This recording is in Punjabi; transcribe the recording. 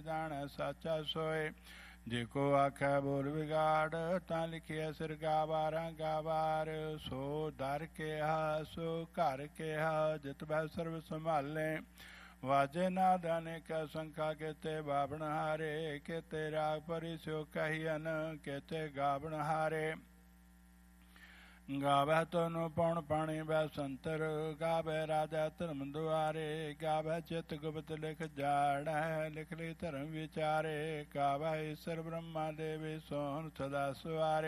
ਜਾਣੈ ਸਾਚਾ ਸੋਏ। ਜੇ ਕੋ ਆਖੈ ਬੋਲ ਵਿਗਾੜ ਤਾਂ ਲਿਖਿਆ ਸਿਰ ਗਾਵਾਰਾਂ ਗਾਵਾਰ। ਸੋ ਦਰ ਕਿਹਾ ਸੋ ਘਰ ਕਿਹਾ ਜਿਤ ਬਹਿ ਸਰਬ ਸੰਭਾਲੇ। ਵਾਜੇ ਨਾਦ ਅਨੇਕ ਸੰਖਾ ਕੇਤੇ ਬਾਵਣ ਹਾਰੇ। ਕੇਤੇ ਰਾਗ ਪਰੀ ਸਿਓ ਕਹੀਅਨ ਕੇਤੇ ਗਾਵਣ ਹਾਰੇ। ਗਾਵੈ ਤਨੂੰ ਪਉਣ ਪਾਣੀ ਬੈ ਸੰਤਰ। ਗਾਵੈ ਰਾਜਾ ਧਰਮ ਦੁਆਰੇ। ਗਾਵੈ ਚਿਤ ਗੁਪਤ ਲਿਖ ਜਾੜੈ ਲਿਖ ਲਿਖ ਧਰਮ ਵਿਚਾਰੇ। ਗਾਵੈ ਈਸ਼ਰ ਬ੍ਰਹਮਾ ਦੇਵੀ ਸੋਹਣ ਸਦਾ ਸਵਾਰੇ।